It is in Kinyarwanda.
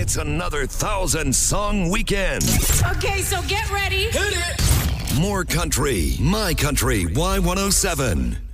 It's another 1,000-song weekend. Okay, so get ready. Hit it! More country. My Country Y107.